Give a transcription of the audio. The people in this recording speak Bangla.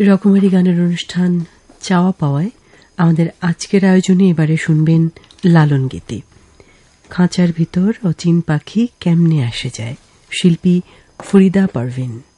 রকমারি গানের অনুষ্ঠান চাওয়া পাওয়ায় আমাদের আজকের আয়োজনে এবারে শুনবেন লালন গীতি। খাঁচার ভিতর অচিন পাখি কেমনে আসে যায়, শিল্পী ফরিদা পারভিন।